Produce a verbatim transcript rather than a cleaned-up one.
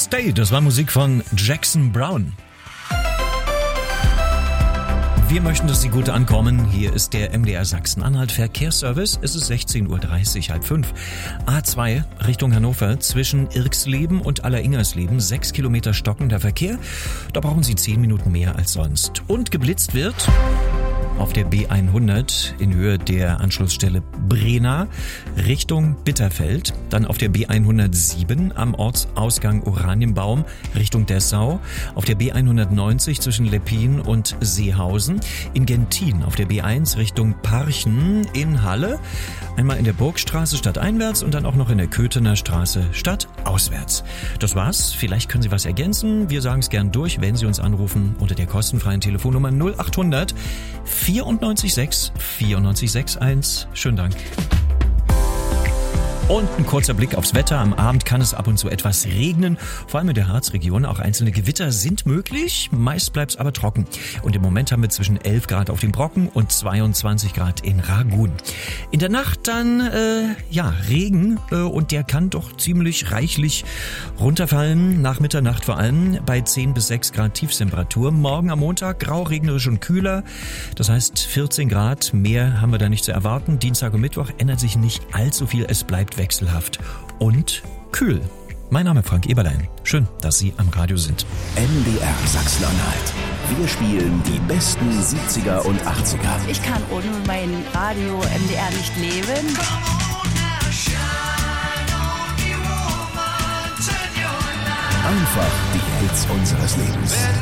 Stay, das war Musik von Jackson Browne. Wir möchten, dass Sie gut ankommen. Hier ist der M D R Sachsen-Anhalt Verkehrsservice. Es ist sechzehn Uhr dreißig, halb fünf. A zwei Richtung Hannover zwischen Irxleben und Alleringersleben. Sechs Kilometer stockender Verkehr. Da brauchen Sie zehn Minuten mehr als sonst. Und geblitzt wird auf der B hundert in Höhe der Anschlussstelle Brena Richtung Bitterfeld. Dann auf der B hundertsieben am Ortsausgang Oranienbaum Richtung Dessau. Auf der B hundertneunzig zwischen Leppin und Seehausen. In Gentin auf der B eins Richtung Parchen in Halle. Einmal in der Burgstraße stadteinwärts und dann auch noch in der Köthener Straße stadtauswärts. Das war's. Vielleicht können Sie was ergänzen. Wir sagen es gern durch, wenn Sie uns anrufen unter der kostenfreien Telefonnummer null acht hundert vierundneunzig sechs vierundneunzig einundsechzig. Schönen Dank. Und ein kurzer Blick aufs Wetter. Am Abend kann es ab und zu etwas regnen. Vor allem in der Harzregion. Auch einzelne Gewitter sind möglich. Meist bleibt es aber trocken. Und im Moment haben wir zwischen elf Grad auf dem Brocken und zweiundzwanzig Grad in Ragun. In der Nacht dann, äh, ja, Regen. Äh, und der kann doch ziemlich reichlich runterfallen. Nach Mitternacht vor allem bei zehn bis sechs Grad Tiefstemperatur. Morgen am Montag grau, regnerisch und kühler. Das heißt vierzehn Grad. Mehr haben wir da nicht zu erwarten. Dienstag und Mittwoch ändert sich nicht allzu viel. Es bleibt wechselhaft und kühl. Mein Name ist Frank Eberlein. Schön, dass Sie am Radio sind. M D R Sachsen-Anhalt. Wir spielen die besten siebziger und achtziger. Ich kann ohne mein Radio M D R nicht leben. Einfach die Hits unseres Lebens.